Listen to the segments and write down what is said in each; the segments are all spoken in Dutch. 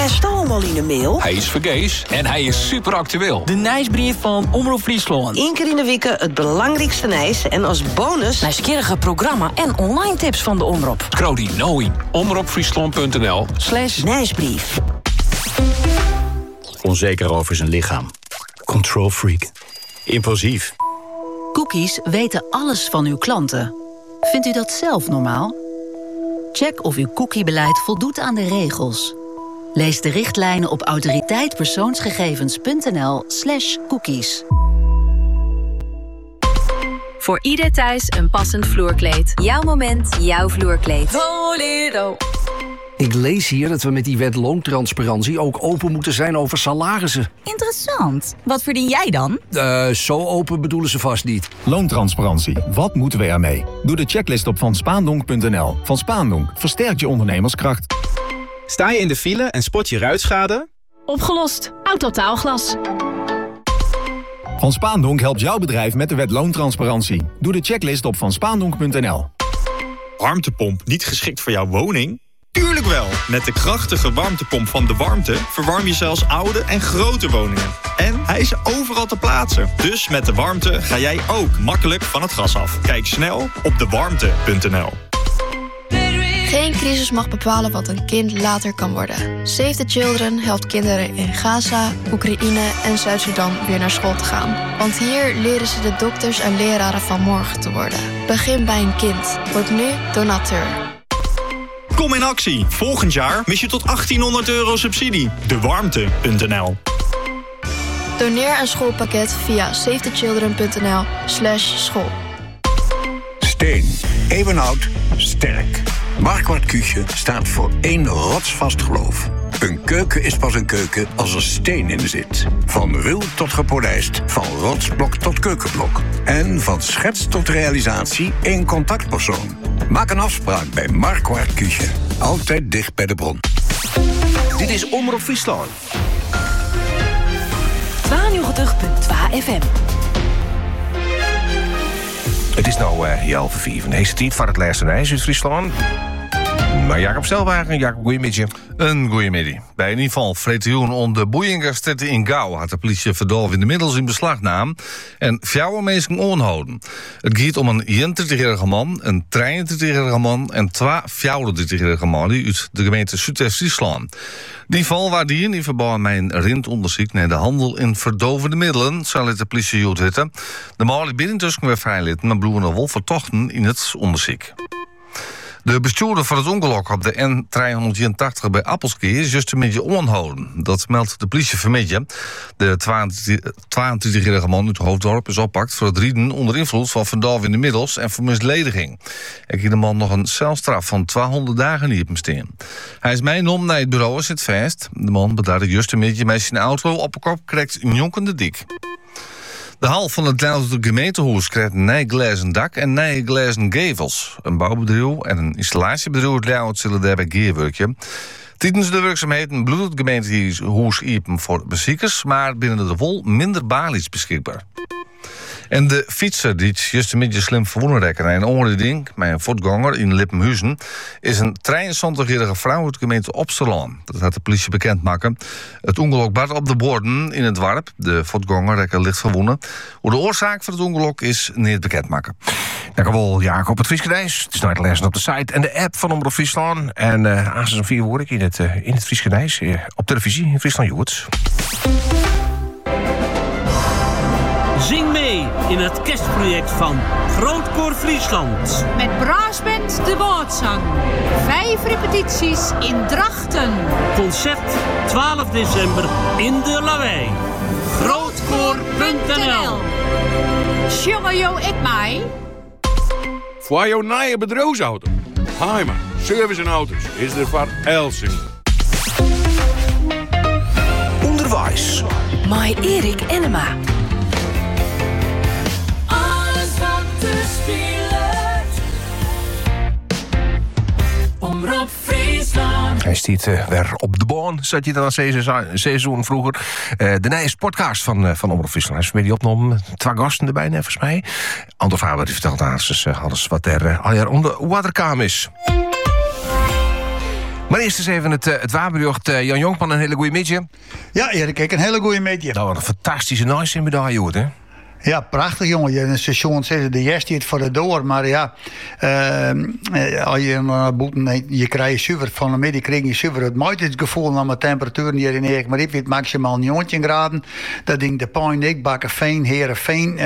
En stoom al in de mail? Hij is vergees en hij is super actueel. De nieuwsbrief van Omroep Friesland. Eén keer in de week het belangrijkste nieuws en als bonus Nieuwsgierige programma en online tips van de Omroep. Krodi Knowing. omroepfriesland.nl/nieuwsbrief. Onzeker over zijn lichaam. Control freak. Impulsief. Cookies weten alles van uw klanten. Vindt u dat zelf normaal? Check of uw cookiebeleid voldoet aan de regels. Lees de richtlijnen op autoriteitpersoonsgegevens.nl/cookies. Voor ieder thuis een passend vloerkleed. Jouw moment, jouw vloerkleed. Volero. Ik lees hier dat we met die wet loontransparantie ook open moeten zijn over salarissen. Interessant. Wat verdien jij dan? Zo open bedoelen ze vast niet. Loontransparantie. Wat moeten we ermee? Doe de checklist op vanspaandonk.nl. Van Spaandonk versterkt je ondernemerskracht. Sta je in de file en spot je ruitschade? Opgelost. Autotaalglas. Van Spaandonk helpt jouw bedrijf met de wet loontransparantie. Doe de checklist op vanspaandonk.nl. Warmtepomp niet geschikt voor jouw woning? Tuurlijk wel! Met de krachtige warmtepomp van De Warmte verwarm je zelfs oude en grote woningen. En hij is overal te plaatsen. Dus met De Warmte ga jij ook makkelijk van het gas af. Kijk snel op dewarmte.nl. Geen crisis mag bepalen wat een kind later kan worden. Save the Children helpt kinderen in Gaza, Oekraïne en Zuid-Sudan weer naar school te gaan. Want hier leren ze de dokters en leraren van morgen te worden. Begin bij een kind. Word nu donateur. Kom in actie. Volgend jaar mis je tot €1800 subsidie. Dewarmte.nl. Doneer een schoolpakket via savethechildren.nl/school. Steen. Eeuwenoud. Sterk. Marquardt Küche staat voor één rotsvast geloof. Een keuken is pas een keuken als er steen in zit. Van ruw tot gepolijst, van rotsblok tot keukenblok. En van schets tot realisatie één contactpersoon. Maak een afspraak bij Marquardt Küche. Altijd dicht bij de bron. Dit is Omroep Friesland. 92.2 FM. Het is nou 3:30. En deze tijd van het laatste reis uit Friesland. Maar Jacob Stelwagen, Jacob, goeiemiddag. Een goeiemiddag. Bij een inval vreemd om de Boeiengerstette in Gouw had de politie verdolven in de middels in beslag nam en 4 mensen onhouden. Het gaat om een 31-jarige man, een 33-jarige man en 2 34-jarige mannen uit de gemeente Zuidwest-Friesland. Die val waar die in verband met een rindonderzoek naar de handel in verdovende middelen, zal het de politie goed weten. De mannen binnen tussen weer vrijlitten, maar bloemen wel vertochten in het onderzoek. De bestuurder van het ongeluk op de N381 bij Appelskee is juist een beetje onhouden. Dat meldt de politie vanmiddag. De 22-jarige man uit Hoofddorp is oppakt voor het rieden onder invloed van verdovende middels en voor mislediging. Ik heb de man nog een celstraf van 200 dagen niet op hem staan. Hij is meegenomen naar het bureau en zit vast. De man bedaarde juist een beetje met zijn auto op een kop krijgt jonkende dik. De hal van het Leidse gemeentehuis krijgt een nijglazen dak en nijglazen gevels. Een bouwbedrijf en een installatiebedrijf uit Leeuwarden zullen daarbij gewerken. Tijdens de werkzaamheden bloedt het gemeentehuis open voor bezoekers, maar binnen de wol minder balies beschikbaar. En de fietser die juist een beetje slim verwonnen rekken en een onreding met een voetganger in Lippenhuizen is een 23-jarige vrouw uit de gemeente Opsterland. Dat had de politie bekendmaken. Het ongeluk baart op de borden in het dorp. De voetganger rekken licht verwonnen. Hoe de oorzaak van het ongeluk is niet bekendmaken. Dankjewel, Jacob. Het Frieskedijs. Het is nou te lezen op de site en de app van Omroep Friesland. En aan 4 hoor ik in het Frieskedijs op televisie in Friesland Joerts. Zing mee in het kerstproject van Grootkoor Friesland. Met Braasband De Woordzang. 5 repetities in Drachten. Concert 12 december in de Lawaai. Grootkoor.nl. Sjongen jo ik mij. Voor jouw nieuwe bedrijfsauto. Heima, service en auto's is er voor Elsing. Onderwijs. Mai Erik Enema. Omroep Friesland. Hij stiet weer op de baan, zat je dan een seizoen vroeger. De nieuwe podcast van Omroep Friesland. Hij is weer die opgenomen. 2 gasten erbij, volgens mij. Ander Faber die vertelt alles wat er al jaar om de waterkamer is. Maar eerst eens even het waarbericht. Jan Jonkman, een hele goede middag. Ja, Erik, ik een hele goede middag. Nou, wat een fantastische nice in medaille, hoor, hè? Ja, prachtig, jongen. In het station zitten de jest het voor de door. Maar ja, als je naar boeten, je krijgt zuiver van de middag, krijg je zuiver het mooie gevoel naar mijn temperatuur hier in Erik. Maar ik weet maximaal 19 graden. Dat ding de pijn, ik bakken Veen, Heerenveen.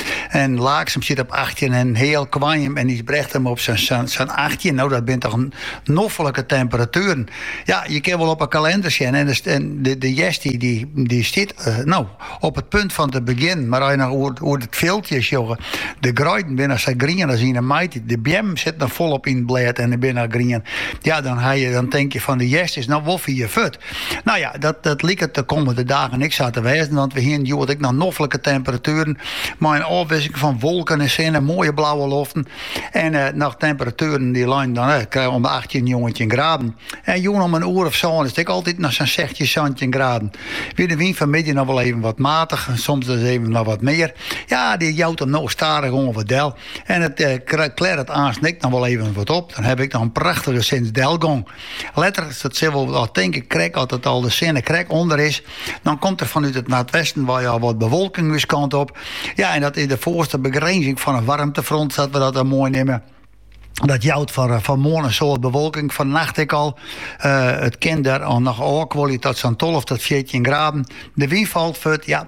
En Laaksem zit op 18 en heel Kwijm. En die brecht hem op zijn 18. Nou, dat bent toch een noffelijke temperaturen. Ja, je kan wel op een kalender zien. En de jest die zit op het punt van te beginnen. Maar als je nog hoe het veldje is, jongen. De gruiden binnen zijn green als in een meid. De bjem zit nog volop in het blad en de binnen green. Ja, dan denk je van de jest is nou woffie je fut. Nou ja, dat liep het de komende dagen niks aan te wijzen. Want we hier ook nog noffelijke temperaturen. Maar een afwisseling van wolken en zinnen, mooie blauwe loften. En nog temperaturen die lijn dan krijgen we om 18, 19 graden. En jongen om een uur of zo is het altijd nog zo'n 16, 17 graden. Weer de wind vanmiddag nog wel even wat matig. Soms is even nog wat meer. Ja, die jouwt hem nog starig ongeveer del. En het kleert het aansnikt nog wel even wat op. Dan heb ik nog een prachtige sinds Delgong. Letterlijk, dat zullen we wel denken, krek, als het al de zinnen krek onder is. Dan komt er vanuit het noordwesten waar je al wat bewolking is kant op. Ja, en dat is de voorste begrenzing van een warmtefront, dat we dat dan mooi nemen. Dat jouwt van morgen een soort bewolking. Vannacht ik al. Het kind daar al nog oorkwaliteit tot zo'n 12 tot 14 graden. De wind valt vet, ja.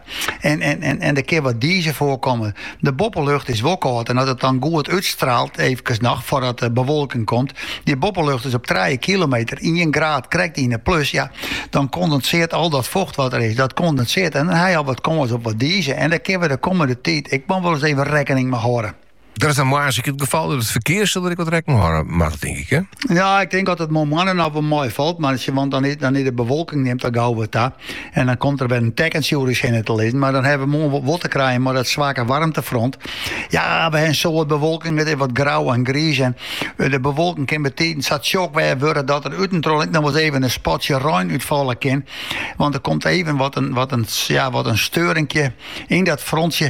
En er kan wat diesel voorkomen. De boppellucht is ook koud. En als het dan goed uitstraalt, even nog, voordat de bewolking komt. Die boppellucht is op 3 kilometer. 1 graad krijgt in de plus, ja. Dan condenseert al dat vocht wat er is. Dat condenseert. En dan heb je al wat kans op wat diesel. En dan kunnen we de komende tijd. Ik moet wel eens even rekening mee houden. Dat is dan maar als ik het geval dat het verkeer zal dat ik wat rekening houden mag, denk ik, hè? Ja, ik denk dat het momentan nou wel mooi valt. Maar als je dan niet de bewolking neemt, dan gauw het daar. En dan komt er weer een tekentjuris in te lezen. Maar dan hebben we mooi wat te krijgen, maar dat zwakke warmtefront. Ja, we hebben een soort bewolking met wat grauw en grijs. En de bewolking kan betekenen, het zat shock weer worden dat er uiteindelijk nog eens even een spotje ruim uitvallen kan. Want er komt even wat een steuringje in dat frontje.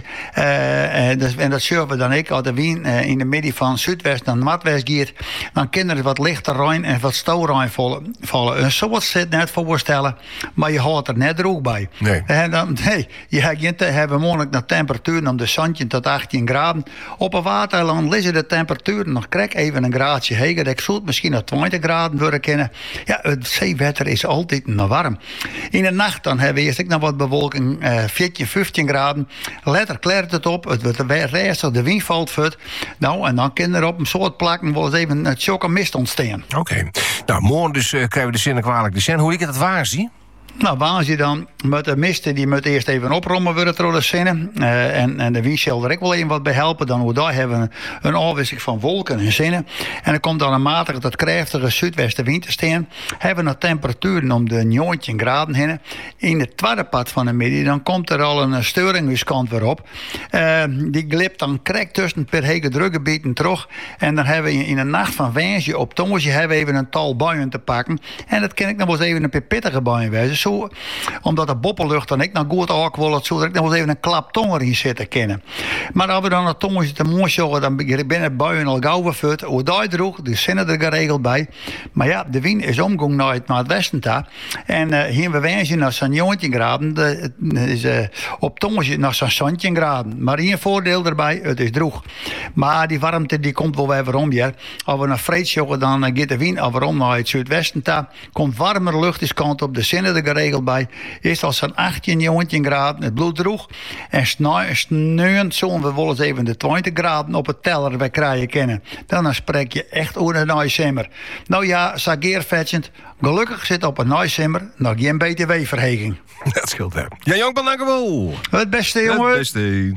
En dat zullen we dan ik uit de wind in de midden van zuidwest naar noordwest gaat, dan kunnen er wat lichter ruim en wat stouwruim vallen. En zo zit net voorstellen, maar je houdt er net droog bij. Nee. En dan, je hebben mogelijk naar temperaturen om de zandje tot 18 graden. Op een waterland liggen de temperaturen nog even een graadje heger. Ik zou het misschien naar 20 graden worden kennen. Ja, het zeewetter is altijd nog warm. In de nacht dan hebben we eerst nog wat bewolking, 14, 15 graden. Letter kleert het op, het wordt rustig, de wind valt vet. Nou, en dan kan er op een soort plakken wel eens even het chokke mist ontstaan. Oké. Nou, morgen dus krijgen we de zinnen kwalijk de zin. Hoe ik het waar zie? Nou, waar je dan met de misten, die moet eerst even oprommen worden door de zinnen. En de wind zal er ook wel even wat bij helpen. Dan daar hebben we een afwisseling van wolken en zinnen. En er komt dan een matige tot krachtige zuidwestenwind te staan. Hebben we nog temperaturen om de 19 graden heen. In de tweede part van de middag, dan komt er al een steuringskant weer op. Die glipt dan krek tussen per hege drukgebieden terug. En dan hebben we in de nacht van Wensje op Tongetje hebben we even een tal buien te pakken. En dat kan ik nog wel eens even een pittige buien wezen. Zo, omdat de boppellucht dan ik nog goed aankwollet, zodat ik nog wel even een klap tonger in zitten kennen. Maar als we dan het tongetje te mooi zorgen, dan binnen buien al gauw fut. Hoe daar droeg, de zinnen er geregeld bij. Maar ja, de wind is omgang naar het westen daar. En hier we wijzen naar zo'n 19 graden. Is op tongetje naar zo'n 17 graden. Maar hier een voordeel erbij, het is droog. Maar die warmte die komt wel weer om hier. Als we naar vreed zorgen, dan gaat de wind waarom naar het zuidwesten daar. Komt warmere lucht is kant op, de zinnen er geregeld bij. Is als zo'n 18, 19 graden, het bloed droeg. En sneeuwend zullen we wel eens even de 20 graden op het teller we krijgen kennen. Dan spreek je echt over een naaisimmer. Nou ja, sageervetsend. Gelukkig zit op een naaisimmer nog geen btw-verheging. Dat scheelt hè. Ja, Jonkman, dank u wel. Het beste, jongen. Het beste.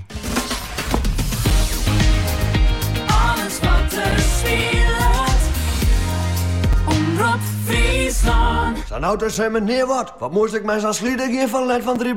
Alles wat er speelt. Omroep Friesland. Zijn auto's zijn me neer wat. Wat moest ik mij zo'n slieder hier van Led van 3